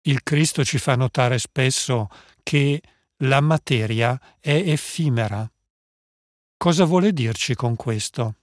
Il Cristo ci fa notare spesso che la materia è effimera. Cosa vuole dirci con questo?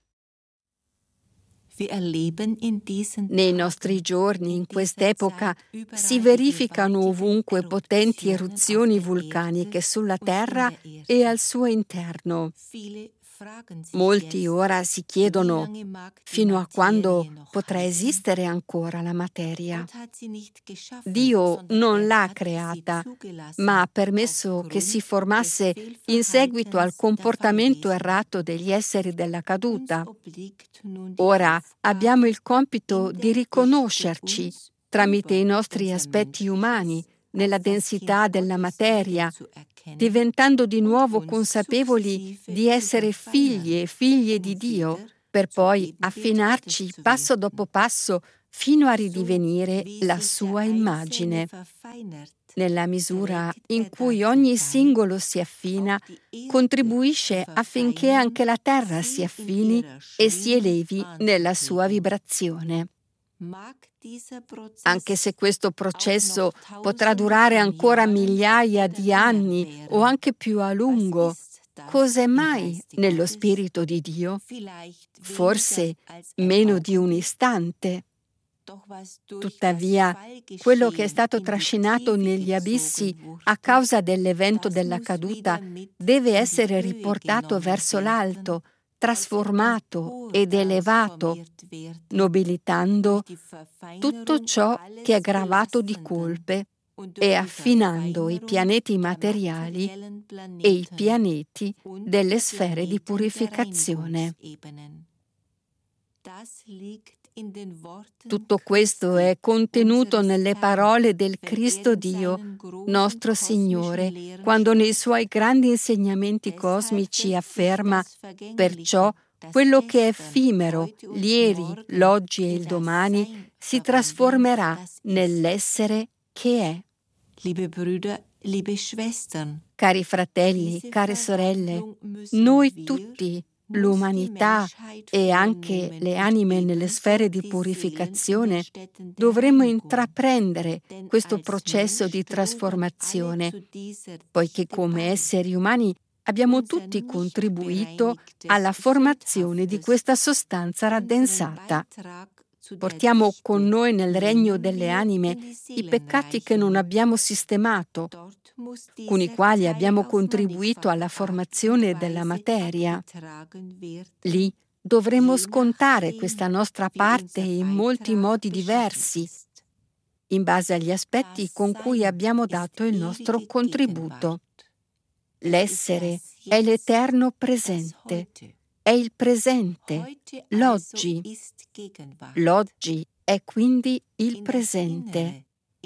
Nei nostri giorni, in quest'epoca, si verificano ovunque potenti eruzioni vulcaniche sulla Terra e al suo interno. Molti ora si chiedono fino a quando potrà esistere ancora la materia. Dio non l'ha creata, ma ha permesso che si formasse in seguito al comportamento errato degli esseri della caduta. Ora abbiamo il compito di riconoscerci tramite i nostri aspetti umani nella densità della materia, diventando di nuovo consapevoli di essere figli e figlie di Dio, per poi affinarci passo dopo passo fino a ridivenire la sua immagine. Nella misura in cui ogni singolo si affina, contribuisce affinché anche la terra si affini e si elevi nella sua vibrazione. Anche se questo processo potrà durare ancora migliaia di anni o anche più a lungo, cos'è mai nello Spirito di Dio? Forse meno di un istante. Tuttavia, quello che è stato trascinato negli abissi a causa dell'evento della caduta deve essere riportato verso l'alto, trasformato ed elevato, nobilitando tutto ciò che è gravato di colpe e affinando i pianeti materiali e i pianeti delle sfere di purificazione. Tutto questo è contenuto nelle parole del Cristo Dio, nostro Signore, quando nei Suoi grandi insegnamenti cosmici afferma: perciò quello che è effimero, l'ieri, l'oggi e il domani, si trasformerà nell'essere che è. Cari fratelli, care sorelle, noi tutti, l'umanità e anche le anime nelle sfere di purificazione, dovremmo intraprendere questo processo di trasformazione, poiché come esseri umani abbiamo tutti contribuito alla formazione di questa sostanza raddensata. Portiamo con noi nel regno delle anime i peccati che non abbiamo sistemato, con i quali abbiamo contribuito alla formazione della materia. Lì dovremo scontare questa nostra parte in molti modi diversi, in base agli aspetti con cui abbiamo dato il nostro contributo. L'essere è l'eterno presente, è il presente, l'oggi. L'oggi è quindi il presente.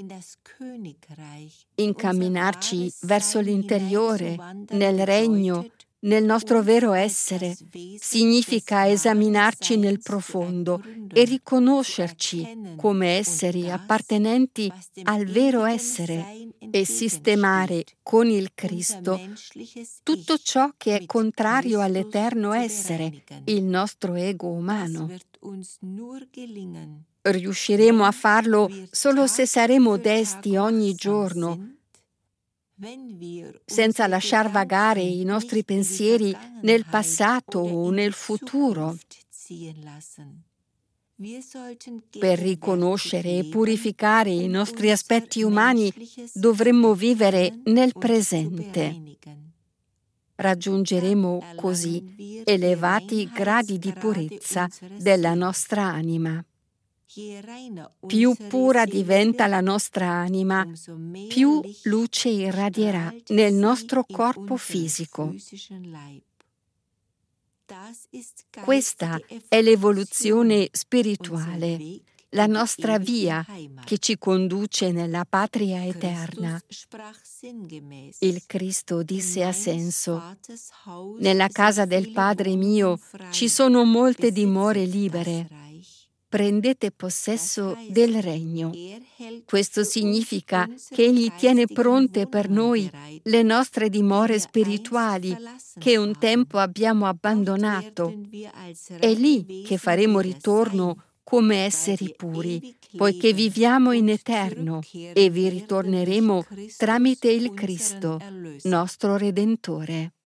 Incamminarci verso l'interiore, nel regno, nel nostro vero essere, significa esaminarci nel profondo e riconoscerci come esseri appartenenti al vero essere e sistemare con il Cristo tutto ciò che è contrario all'eterno essere, il nostro ego umano. Riusciremo a farlo solo se saremo desti ogni giorno, senza lasciar vagare i nostri pensieri nel passato o nel futuro. Per riconoscere e purificare i nostri aspetti umani dovremmo vivere nel presente. Raggiungeremo così elevati gradi di purezza della nostra anima. Più pura diventa la nostra anima, più luce irradierà nel nostro corpo fisico. Questa è l'evoluzione spirituale, la nostra via che ci conduce nella patria eterna. Il Cristo disse a senso: nella casa del Padre mio ci sono molte dimore libere. Prendete possesso del regno. Questo significa che Egli tiene pronte per noi le nostre dimore spirituali che un tempo abbiamo abbandonato. È lì che faremo ritorno come esseri puri, poiché viviamo in eterno e vi ritorneremo tramite il Cristo, nostro Redentore.